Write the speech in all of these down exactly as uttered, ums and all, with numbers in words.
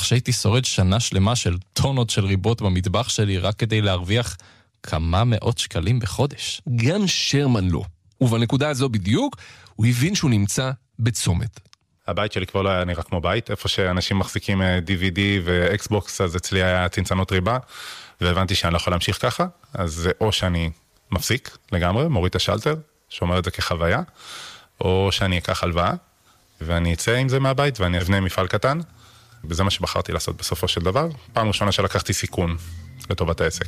שהייתי שורד שנה שלמה של טונות של ריבות במטבח שלי רק כדי להרוויח כמה מאות שקלים בחודש. גם שרמן לא. ובנקודה הזו בדיוק, הוא הבין שהוא נמצא בצומת. הבית שלי כבר לא היה נראה כמו בית, איפה שאנשים מחזיקים די וי די ואקסבוקס, אז אצלי היה צנצנות ריבה, והבנתי שאני לא יכול להמשיך ככה, אז זה או שאני מפסיק לגמרי, מוריד את השלטר, שומר את זה כחוויה, או שאני אקח הלוואה, ואני אצא עם זה מהבית, ואני אבנה מפעל קטן, וזה מה שבחרתי לעשות בסופו של דבר. פעם ראשונה שלקחתי סיכון לטובת העסק.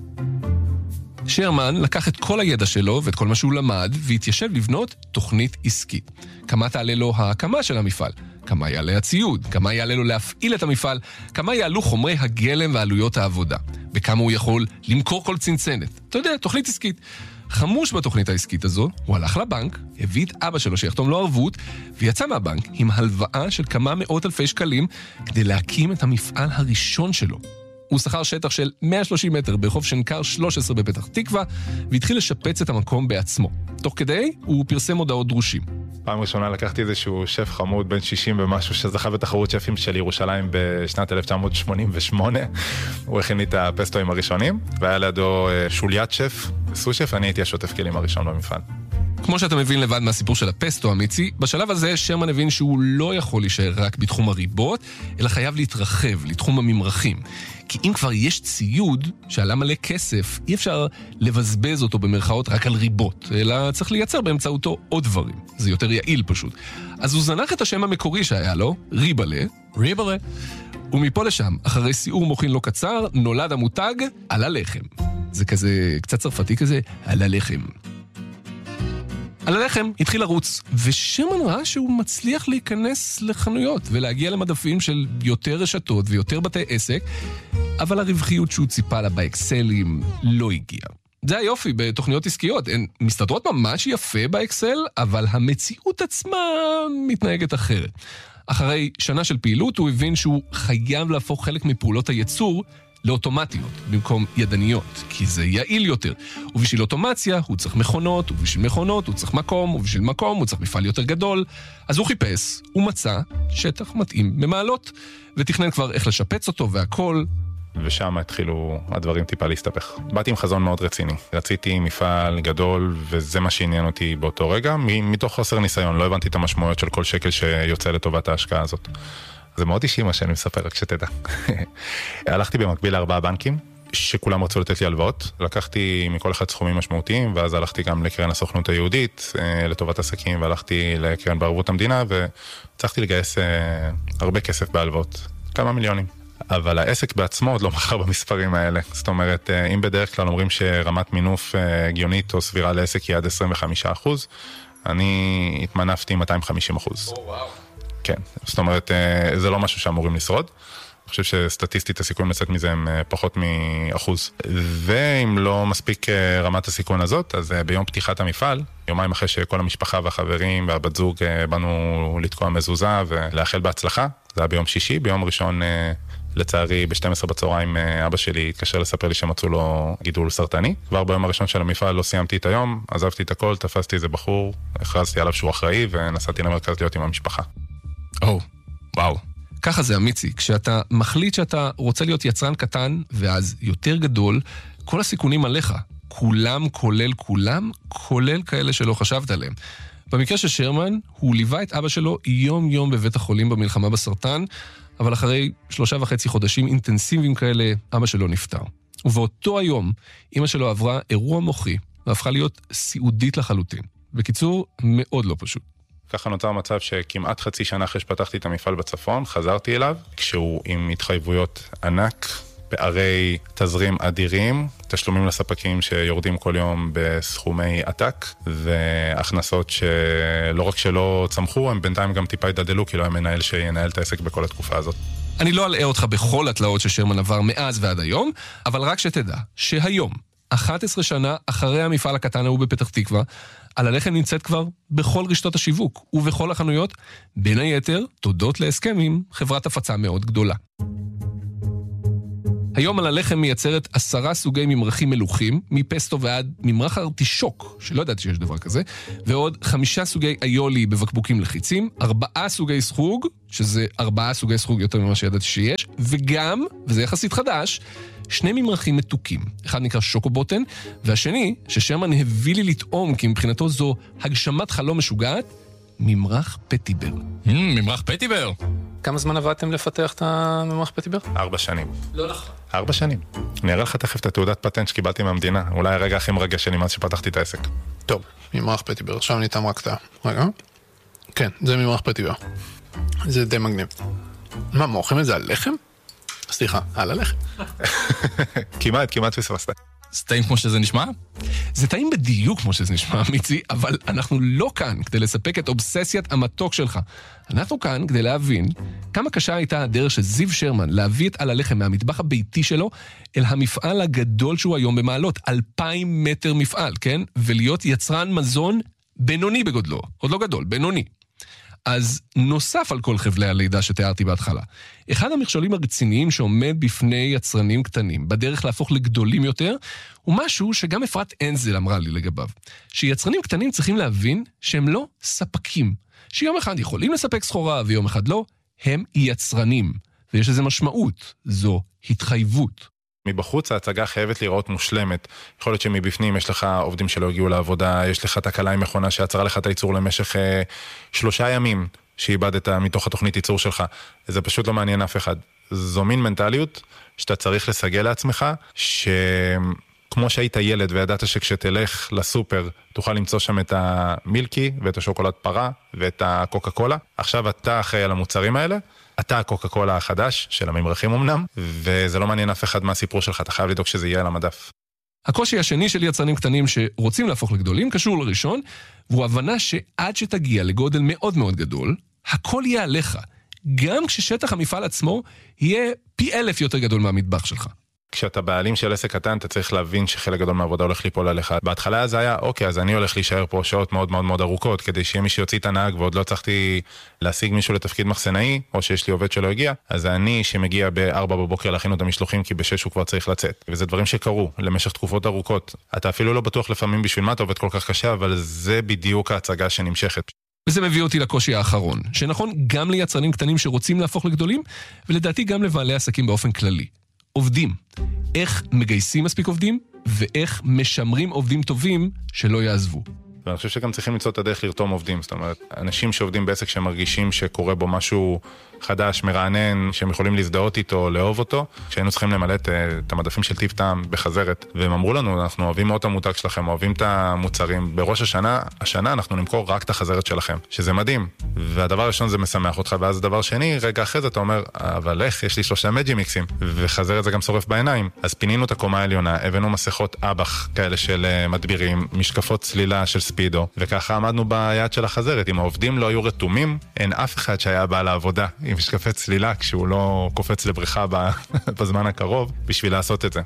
שרמן לקח את כל הידע שלו ואת כל מה שהוא למד, והתיישב לבנות תוכנית עסקית. כמה תעלה לו ההקמה של המפעל? כמה יעלה הציוד? כמה יעלה לו להפעיל את המפעל? כמה יעלו חומרי הגלם ועלויות העבודה? וכמה הוא יכול למכור כל צנצנת? אתה יודע, תוכנית עסקית. חמוש בתוכנית העסקית הזו, הוא הלך לבנק, הביא את אבא שלו שיחתום לו ערבות, ויצא מהבנק עם הלוואה של כמה מאות אלפי שקלים, כדי להקים את המפעל הראשון שלו. הוא שכר שטח של מאה ושלושים מטר ברחוב שנקר שלוש עשרה בפתח תקווה, והתחיל לשפץ את המקום בעצמו. תוך כדי, הוא פרסם הודעות דרושים. פעם ראשונה לקחתי איזשהו שף חמוד בן שישים ומשהו שזכה בתחרות שפים של ירושלים בשנת אלף תשע מאות שמונים ושמונה. הוא הכין לי את הפסטואים הראשונים, והיה לידו שוליית שף, סו-שף, אני הייתי השוטף כלים הראשון במפעל. כמו שאתה מבין לבד מהסיפור של הפסטו אמיצי, בשלב הזה שרמן הבין שהוא לא יכול להישאר רק בתחום הריבות, אלא חייב להתרחב לתחום הממרחים. כי אם כבר יש ציוד שעלה מלא כסף, אי אפשר לבזבז אותו במרכאות רק על ריבות, אלא צריך לייצר באמצעותו עוד דברים. זה יותר יעיל פשוט. אז הוא זנח את השם המקורי שהיה לו, ריבלה, ריבלה. ומפה לשם, אחרי סיעור מוכין לא קצר, נולד המותג על הלחם. זה כזה, קצת צרפתי כזה, על הלחם. על הלחם התחיל לרוץ, ושרמן ראה שהוא מצליח להיכנס לחנויות ולהגיע למדפים של יותר רשתות ויותר בתי עסק, אבל הרווחיות שהוא ציפה לה באקסלים לא הגיעה. זה היופי בתוכניות עסקיות, הן מסתדרות ממש יפה באקסל, אבל המציאות עצמה מתנהגת אחרת. אחרי שנה של פעילות הוא הבין שהוא חייב להפוך חלק מפעולות הייצור לאוטומטיות במקום ידניות, כי זה יעיל יותר. ובשביל אוטומציה הוא צריך מכונות, ובשביל מכונות הוא צריך מקום, ובשביל מקום הוא צריך מפעל יותר גדול. אז הוא חיפש, הוא מצא שטח מתאים במעלות, ותכנן כבר איך לשפץ אותו והכל. ושם התחילו הדברים טיפה להסתפך. באתי עם חזון מאוד רציני. רציתי מפעל גדול, וזה מה שעניין אותי באותו רגע. מתוך חוסר ניסיון, לא הבנתי את המשמעויות של כל שקל שיוצא לטובת ההשקעה הזאת. זה מאוד אישי מה שאני מספר, רק שתדע. הלכתי במקביל לארבעה בנקים, שכולם רצו לתת לי הלוואות. לקחתי מכל אחד סכומים משמעותיים, ואז הלכתי גם לקרן הסוכנות היהודית, לטובת עסקים, והלכתי לקרן בערבות המדינה, וצריכתי לגייס הרבה כסף בהלוואות, כמה מיליונים. אבל העסק בעצמו עוד לא מחר במספרים האלה. זאת אומרת, אם בדרך כלל אומרים שרמת מינוף הגיונית או סבירה לעסק היא עד עשרים וחמישה אחוז, אני התמנפתי מאתיים וחמישים אחוז. או, וואו. כן, זאת אומרת, זה לא משהו שאמורים לשרוד. אני חושב שסטטיסטית הסיכון לצאת מזה הם פחות מאחוז. ואם לא מספיק רמת הסיכון הזאת, אז ביום פתיחת המפעל, יומיים אחרי שכל המשפחה והחברים והבת זוג באנו לתקוע מזוזה ולאחל בהצלחה, זה היה ביום שישי, ביום ראשון לצערי ב-שתים עשרה בצהריים אבא שלי התקשר לספר לי שמצאו לו גידול סרטני. כבר ביום הראשון של המפעל לא סיימתי את היום, עזבתי את הכל, תפסתי איזה בחור, הכרזתי עליו שהוא אחראי ונסעתי למרכז להיות עם המשפחה. או, וואו. ככה זה אמיצי. כשאתה מחליט שאתה רוצה להיות יצרן קטן ואז יותר גדול, כל הסיכונים עליך. כולם כולל כולם, כולל כאלה שלא חשבת עליהם. במקרה של שרמן, הוא ליווה את אבא שלו יום יום בבית החולים במלחמה בסרטן, אבל אחרי שלושה וחצי חודשים אינטנסיביים כאלה, אבא שלו נפטר. ובאותו היום, אמא שלו עברה אירוע מוחי, והפכה להיות סיעודית לחלוטין. בקיצור, מאוד לא פשוט. ככה נוצר מצב שכמעט חצי שנה אחרי שפתחתי את המפעל בצפון, חזרתי אליו, כשהוא עם התחייבויות ענק, פערי תזרים אדירים, תשלומים לספקים שיורדים כל יום בסכומי עתק, והכנסות שלא רק שלא צמחו, הם בינתיים גם טיפה ידדלו, כי לא היה מנהל שינהל את העסק בכל התקופה הזאת. אני לא אלאה אותך בכל התלאות ששרמן עבר מאז ועד היום, אבל רק שתדע שהיום, אחת עשרה שנה אחרי המפעל הקטן ההוא בפתח תקווה, על הלחם נמצאת כבר בכל רשתות השיווק ובכל החנויות, בין היתר תודות להסכם עם חברת הפצה מאוד גדולה. היום על הלחם מייצרת עשרה סוגי ממרחים מלוכים, מפסטו ועד ממרח ארטישוק, שלא ידעתי שיש דבר כזה, ועוד חמישה סוגי איולי בבקבוקים לחיצים, ארבעה סוגי סחוג, שזה ארבעה סוגי סחוג יותר ממה שידעתי שיש, וגם, וזה יחסית חדש, שני ממרחים מתוקים. אחד נקרא שוקובוטן, והשני, ששרמן הביא לי לטעום, כי מבחינתו זו הגשמת חלום משוגעת, ממרח פטיבר. Mm, ממרח פטיבר. כמה זמן עבדתם לפתח את הממרח פטיבר? ארבע שנים. לא נכון. ארבע שנים. אני אראה לך תכף את התעודת פטנט שקיבלתי מהמדינה. אולי הרגע הכי מרגש שלי מאז שפתחתי את העסק. טוב, ממרח פטיבר. עכשיו ניתן רק את ה... רגע. כן, זה ממרח פטיבר. זה די מגניב. מה, מורחים את זה על לחם? סליחה, על הלחם. כמעט, כמעט פספסת. זה טעים כמו שזה נשמע? זה טעים בדיוק כמו שזה נשמע, מיצי, אבל אנחנו לא כאן כדי לספק את אובססיית המתוק שלך. אנחנו כאן כדי להבין כמה קשה הייתה הדרך של זיו שרמן להביא את על הלחם מהמטבח הביתי שלו אל המפעל הגדול שהוא היום במעלות, אלפיים מטר מפעל, כן? ולהיות יצרן מזון בינוני בגודלו, עוד לא גדול, בינוני. אז נוסף על כל חבלי הלידה שתיארתי בהתחלה, אחד המכשולים הרציניים שעומד בפני יצרנים קטנים, בדרך להפוך לגדולים יותר, הוא משהו שגם אפרת אנזל אמרה לי לגביו, שיצרנים קטנים צריכים להבין שהם לא ספקים, שיום אחד יכולים לספק סחורה ויום אחד לא, הם יצרנים, ויש לזה משמעות, זו התחייבות. מבחוץ ההצגה חייבת לראות מושלמת. יכול להיות שמבפנים יש לך עובדים שלא הגיעו לעבודה, יש לך תקלה עם מכונה שעצרה לך את הייצור למשך אה, שלושה ימים שאיבדת מתוך התוכנית ייצור שלך. זה פשוט לא מעניין אף אחד. זו מין מנטליות שאתה צריך לסגל לעצמך, שכמו שהיית ילד וידעת שכשתלך לסופר תוכל למצוא שם את המילקי ואת השוקולד פרה ואת הקוקה קולה. עכשיו אתה אחראי על המוצרים האלה. אתה הקוקה קולה החדש של הממרחים אמנם, וזה לא מעניין אף אחד מהסיפור שלך, אתה חייב לדאוג שזה יהיה על המדף. הקושי השני של יצרנים קטנים שרוצים להפוך לגדולים קשור לראשון, והוא הבנה שעד שתגיע לגודל מאוד מאוד גדול, הכל יהיה עליך, גם כששטח המפעל עצמו יהיה פי אלף יותר גדול מהמטבח שלך. כשאתה בעלים של עסק קטן, אתה צריך להבין שחלק גדול מהעבודה הולך ליפול עליך. בהתחלה זה היה, אוקיי, אז אני הולך להישאר פה שעות מאוד מאוד מאוד ארוכות, כדי שיהיה מי שיוציא את הנהג, ועוד לא צריכתי להשיג מישהו לתפקיד מחסנאי, או שיש לי עובד שלא הגיע, אז אני שמגיע בארבע בבוקר להכין את המשלוחים, כי בשש הוא כבר צריך לצאת. וזה דברים שקרו למשך תקופות ארוכות. אתה אפילו לא בטוח לפעמים בשביל מה אתה עובד כל כך קשה, אבל זה בדיוק ההצגה שנמשכת. וזה מביא אותי לקושי האחרון, שנכון גם ליצרנים קטנים שרוצים להפוך לגדולים, ולדעתי גם לבעלי עסקים באופן כללי. עובדים. איך מגייסים מספיק עובדים, ואיך משמרים עובדים טובים שלא יעזבו. ואני חושב שגם צריכים למצוא את הדרך לרתום עובדים. זאת אומרת, אנשים שעובדים בעסק שמרגישים שקורה בו משהו חדש, מרענן, שהם יכולים להזדהות איתו, לאהוב אותו, כשהיינו צריכים למלא את המדפים של טיב טעם בחזרת. והם אמרו לנו, אנחנו אוהבים מאוד את המותג שלכם, אוהבים את המוצרים. בראש השנה, השנה אנחנו נמכור רק את החזרת שלכם, שזה מדהים. והדבר הראשון זה משמח אותך, ואז הדבר שני, רגע אחרי זה אתה אומר, אבל איך, יש לי שלושה מג'י מיקסים, וחזרת זה גם שורף בעיניים. אז פינינו את הקומה העליונה, הבאנו מסכות אבח כאלה של מדבירים, משקפות צלילה של ספידו, וככה עמדנו ביד של החזרת. אם העובדים לא היו רתומים, אין אף אחד שהיה בא לעבודה עם משקפי צלילה כשהוא לא קופץ לבריכה בזמן הקרוב בשביל לעשות את זה.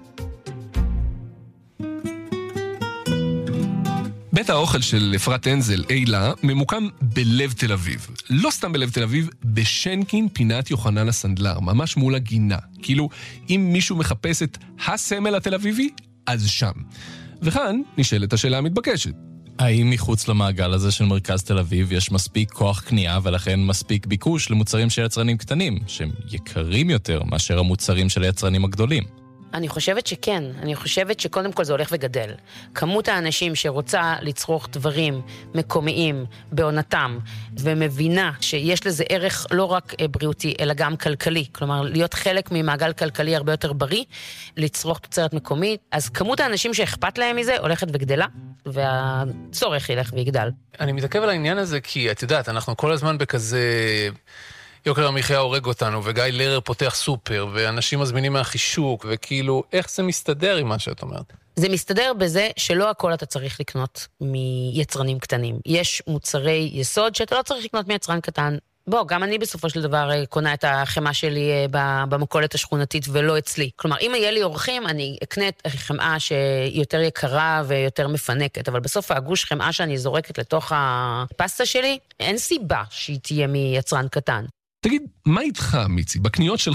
בית האוכל של אפרת אנזל, אילה, ממוקם בלב תל אביב. לא סתם בלב תל אביב, בשנקין פינת יוחנן הסנדלר, ממש מול הגינה. כאילו, אם מישהו מחפש את הסמל התל אביבי, אז שם. וכאן נשאלת השאלה המתבקשת. האם מחוץ למעגל הזה של מרכז תל אביב יש מספיק כוח קנייה ולכן מספיק ביקוש למוצרים של יצרנים קטנים, שהם יקרים יותר מאשר המוצרים של היצרנים הגדולים? אני חושבת שכן, אני חושבת שקודם כל זה הולך וגדל. כמות האנשים שרוצה לצרוך דברים מקומיים בעונתם, ומבינה שיש לזה ערך לא רק בריאותי, אלא גם כלכלי. כלומר, להיות חלק ממעגל כלכלי הרבה יותר בריא, לצרוך תוצרת מקומית. אז כמות האנשים שאכפת להם מזה הולכת וגדלה, והצורך ילך ויגדל. אני מתעכב על העניין הזה כי, את יודעת, אנחנו כל הזמן בכזה... יוקר המחיה הורג אותנו, וגיא לרר פותח סופר, ואנשים מזמינים מהחישוק, וכאילו, איך זה מסתדר עם מה שאת אומרת? זה מסתדר בזה שלא הכל אתה צריך לקנות מיצרנים קטנים. יש מוצרי יסוד שאתה לא צריך לקנות מיצרן קטן. בוא, גם אני בסופו של דבר קונה את החמה שלי במכולת השכונתית ולא אצלי. כלומר, אם יהיה לי אורחים, אני אקנה את חמאה שיותר יקרה ויותר מפנקת, אבל בסוף הגוש חמאה שאני זורקת לתוך הפסטה שלי, אין סיבה שהיא תהיה מיצרן קטן. תגיד, מה איתך, מיצי, בקניות שלך?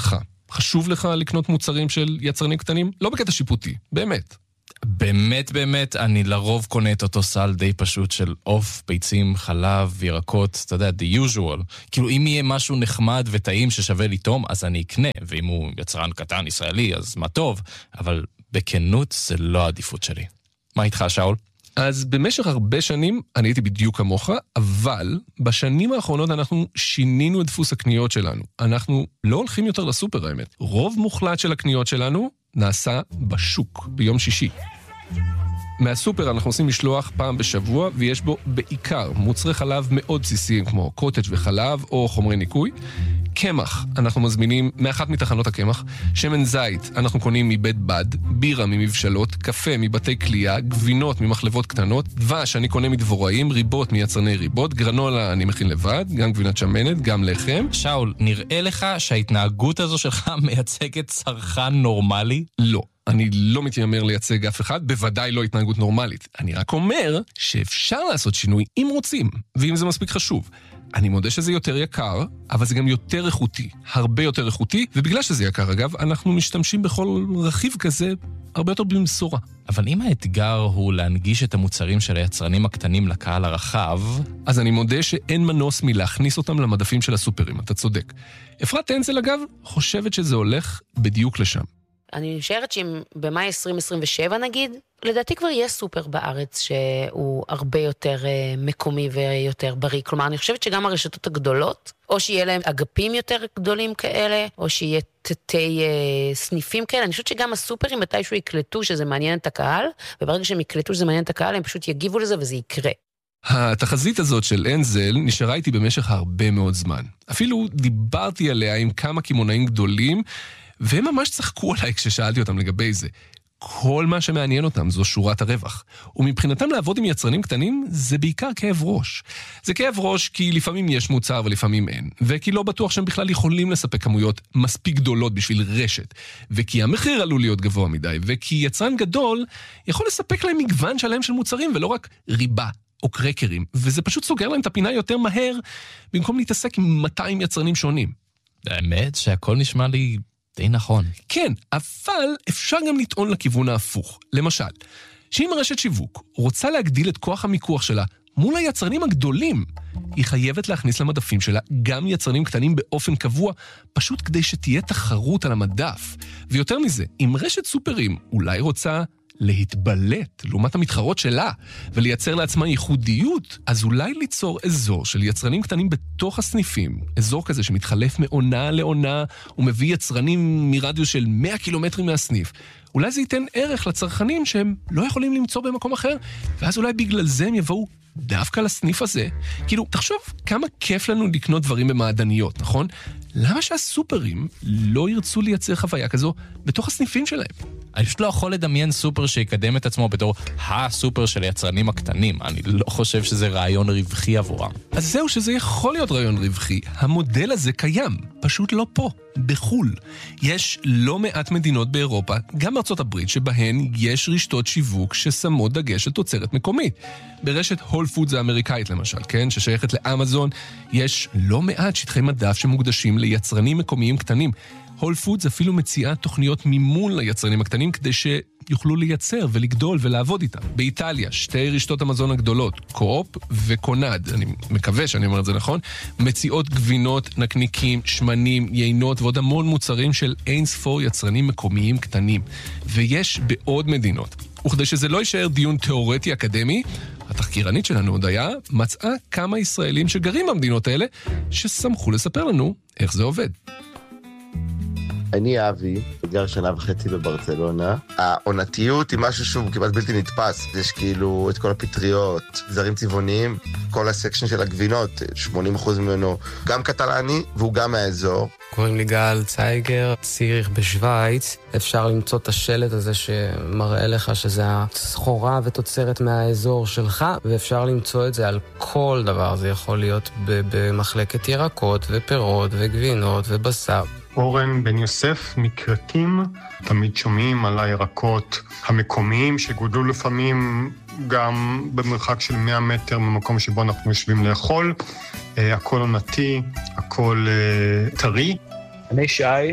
חשוב לך לקנות מוצרים של יצרנים קטנים? לא בקטע שיפוטי, באמת. באמת, באמת, אני לרוב קונה את אותו סל די פשוט של אוף, ביצים, חלב, ירקות, אתה יודע, the usual. כאילו, אם יהיה משהו נחמד וטעים ששווה לטעום, אז אני אקנה, ואם הוא יצרן קטן ישראלי, אז מה טוב, אבל בכנות זה לא העדיפות שלי. מה איתך, שאול? אז במשך הרבה שנים אני הייתי בדיוק כמוך, אבל בשנים האחרונות אנחנו שינינו את דפוס הקניות שלנו. אנחנו לא הולכים יותר לסופר, האמת. רוב מוחלט של הקניות שלנו נעשה בשוק, ביום שישי. מהסופר אנחנו עושים משלוח פעם בשבוע, ויש בו בעיקר מוצרי חלב מאוד בסיסיים, כמו קוטג' וחלב או חומרי ניקוי. קמח, אנחנו מזמינים מאחת מתחנות הקמח, שמן זית, אנחנו קונים מבית בד, בירה ממבשלות, קפה מבתי קלייה, גבינות ממחלבות קטנות, דבש אני קונה מדבוראים, ריבות מיצרני ריבות, גרנולה אני מכין לבד, גם גבינת שמנת, גם לחם. שאול, נראה לך שההתנהגות הזו שלך מייצגת צרכן נורמלי? לא. אני לא מתיימר לייצג אף אחד, בוודאי לא התנהגות נורמלית. אני רק אומר שאפשר לעשות שינוי אם רוצים, ואם זה מספיק חשוב. אני מודה שזה יותר יקר, אבל זה גם יותר איכותי, הרבה יותר איכותי, ובגלל שזה יקר אגב, אנחנו משתמשים בכל רכיב כזה הרבה יותר במשורה. אבל אם האתגר הוא להנגיש את המוצרים של היצרנים הקטנים לקהל הרחב, אז אני מודה שאין מנוס מלהכניס אותם למדפים של הסופרים, אתה צודק. אפרת טנזל אגב חושבת שזה הולך בדיוק לשם. אני נשארת שאם במאי עשרים עשרים ושבע נגיד, לדעתי כבר יש סופר בארץ שהוא הרבה יותר מקומי ויותר בריא. כלומר, אני חושבת שגם הרשתות הגדולות, או שיהיה להם אגפים יותר גדולים כאלה, או שיהיה תתי סניפים כאלה. אני חושבת שגם הסופרים מתישהו יקלטו שזה מעניין את הקהל, וברגע שהם יקלטו שזה מעניין את הקהל, הם פשוט יגיבו לזה וזה יקרה. התחזית הזאת של אנזל נשארה איתי במשך הרבה מאוד זמן. אפילו דיברתי עליה עם כמה כימונאים גדולים, והם ממש צחקו עליי כששאלתי אותם לגבי זה. כל מה שמעניין אותם זו שורת הרווח. ומבחינתם לעבוד עם יצרנים קטנים זה בעיקר כאב ראש. זה כאב ראש כי לפעמים יש מוצר ולפעמים אין. וכי לא בטוח שהם בכלל יכולים לספק כמויות מספיק גדולות בשביל רשת. וכי המחיר עלול להיות גבוה מדי. וכי יצרן גדול יכול לספק להם מגוון שלם של מוצרים ולא רק ריבה או קרקרים. וזה פשוט סוגר להם את הפינה יותר מהר במקום להתעסק עם מאתיים יצרנים שונים. האמת שהכל נשמע לי די נכון. כן, אבל אפשר גם לטעון לכיוון ההפוך. למשל, שאם רשת שיווק רוצה להגדיל את כוח המיקוח שלה מול היצרנים הגדולים, היא חייבת להכניס למדפים שלה גם יצרנים קטנים באופן קבוע, פשוט כדי שתהיה תחרות על המדף. ויותר מזה, אם רשת סופרים אולי רוצה להתבלט לעומת המתחרות שלה ולייצר לעצמה ייחודיות, אז אולי ליצור אזור של יצרנים קטנים בתוך הסניפים, אזור כזה שמתחלף מעונה לעונה ומביא יצרנים מרדיוס של מאה קילומטרים מהסניף. אולי זה ייתן ערך לצרכנים שהם לא יכולים למצוא במקום אחר, ואז אולי בגלל זה הם יבואו דווקא לסניף הזה. כאילו, תחשוב כמה כיף לנו לקנות דברים במעדניות, נכון? למה שהסופרים לא ירצו לייצר חוויה כזו בתוך הסניפים שלהם? אני פשוט לא יכול לדמיין סופר שיקדם את עצמו בתור הסופר של היצרנים הקטנים. אני לא חושב שזה רעיון רווחי עבורם. אז זהו שזה יכול להיות רעיון רווחי. המודל הזה קיים, פשוט לא פה, בחול. יש לא מעט מדינות באירופה, גם ארצות הברית, שבהן יש רשתות שיווק ששמות דגש על תוצרת מקומית. ברשת הול פודס האמריקאית למשל, כן, ששייכת לאמזון, יש לא מעט שטחי מדף שמוקדשים ליצרנים מקומיים קטנים. הול פודס אפילו מציעה תוכניות מימון ליצרנים הקטנים כדי שיוכלו לייצר ולגדול ולעבוד איתם. באיטליה, שתי רשתות המזון הגדולות, קו-אופ וקונד, אני מקווה שאני אומר את זה נכון, מציעות גבינות, נקניקים, שמנים, יינות ועוד המון מוצרים של אין ספור יצרנים מקומיים קטנים. ויש בעוד מדינות. וכדי שזה לא יישאר דיון תיאורטי אקדמי, התחקירנית שלנו הודיה מצאה כמה ישראלים שגרים במדינות האלה ששמחו לספר לנו איך זה עובד. אני אבי, גר שנה וחצי בברצלונה. העונתיות היא משהו שהוא כמעט בלתי נתפס. יש כאילו את כל הפטריות, זרים צבעוניים, כל הסקשן של הגבינות, שמונים אחוז ממנו גם קטלני והוא גם מהאזור. קוראים לי גל צייגר, ציריך בשוויץ. אפשר למצוא את השלט הזה שמראה לך שזה הסחורה ותוצרת מהאזור שלך, ואפשר למצוא את זה על כל דבר. זה יכול להיות במחלקת ירקות ופירות וגבינות ובשר. אורן בן יוסף מקרקים, תמיד שומעים על הירקות המקומיים שגודלו לפעמים גם במרחק של מאה מטר ממקום שבו אנחנו יושבים לאכול. הכל עונתי, הכל טרי. אני שי,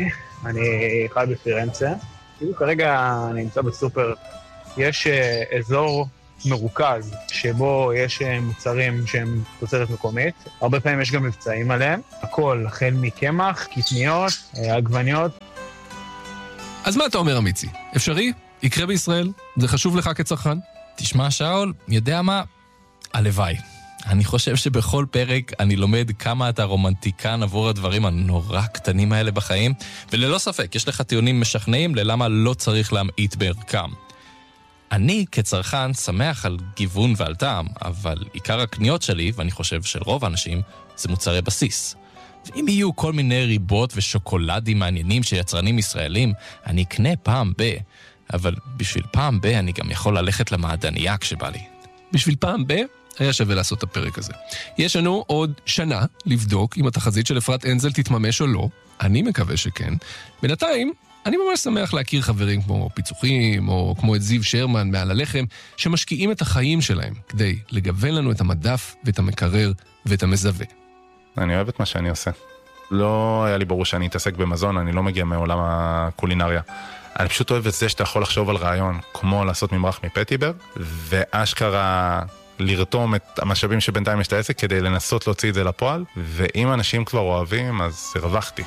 אני חי בפירנצה. כאילו כרגע אני נמצא בסופר. יש uh, אזור מרוכז שבו יש uh, מוצרים שהם תוצרת מקומית. הרבה פעמים יש גם מבצעים עליהם. הכל, החל מקמח, קטניות, uh, עגבניות. אז מה אתה אומר, אמיצי? אפשרי? יקרה בישראל? זה חשוב לך כצרכן? תשמע, שאול, יודע מה? הלוואי. אני חושב שבכל פרק אני לומד כמה אתה רומנטיקן עבור הדברים הנורא קטנים האלה בחיים, וללא ספק, יש לך טיעונים משכנעים ללמה לא צריך להמעיט בערכם. אני כצרכן שמח על גיוון ועל טעם, אבל עיקר הקניות שלי, ואני חושב של רוב האנשים, זה מוצרי בסיס. ואם יהיו כל מיני ריבות ושוקולדים מעניינים של יצרנים ישראלים, אני אקנה פעם ב... אבל בשביל פעם ב אני גם יכול ללכת למעדניה כשבא לי. בשביל פעם ב היה שווה לעשות את הפרק הזה. יש לנו עוד שנה לבדוק אם התחזית של אפרת אנזל תתממש או לא. אני מקווה שכן. בינתיים, אני ממש שמח להכיר חברים כמו פיצוחים, או כמו את זיו שרמן מעל הלחם, שמשקיעים את החיים שלהם כדי לגוון לנו את המדף ואת המקרר ואת המזווה. אני אוהב את מה שאני עושה. לא היה לי ברור שאני אתעסק במזון, אני לא מגיע מעולם הקולינריה. אני פשוט אוהב את זה שאתה יכול לחשוב על רעיון, כמו לעשות ממרח מפטיבר, ואשכרה לרתום את המשאבים שבינתיים יש את העסק כדי לנסות להוציא את זה לפועל, ואם אנשים כבר אוהבים, אז הרווחתי.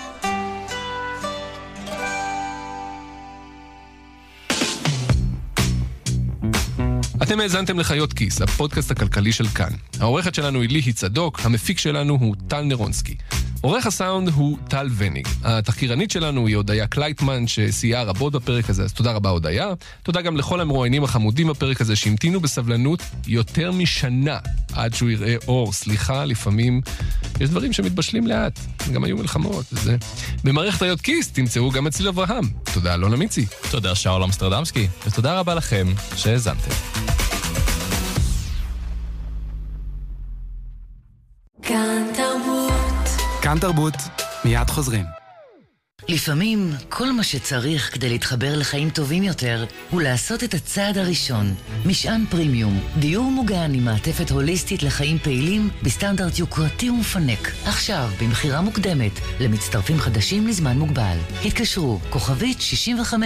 אתם האזנתם לחיות כיס, הפודקאסט הכלכלי של כאן. העורכת שלנו היא ליהי צדוק, המפיק שלנו הוא טל נרונסקי. עורך הסאונד הוא טל וניג. התחקירנית שלנו היא הודיה קלייטמן, שסייעה רבות בפרק הזה, אז תודה רבה הודיה. תודה גם לכל המרואיינים החמודים בפרק הזה, שהמתינו בסבלנות יותר משנה עד שהוא יראה אור. סליחה, לפעמים יש דברים שמתבשלים לאט. גם היו מלחמות וזה. במערכת חיות כיס תמצאו גם את ציל אברהם. תודה אלון אמיצי. תודה שאול אמסטרדמסקי. ותודה רבה לכם שהאזנתם. כאן תרבות. כאן תרבות, מיד חוזרים. לפעמים כל מה שצריך כדי להתחבר לחיים טובים יותר הוא לעשות את הצעד הראשון. משען פרימיום, דיור מוגן עם מעטפת הוליסטית לחיים פעילים בסטנדרט יוקרתי ומפנק. עכשיו במחירה מוקדמת למצטרפים חדשים לזמן מוגבל. התקשרו, כוכבית שישים וחמש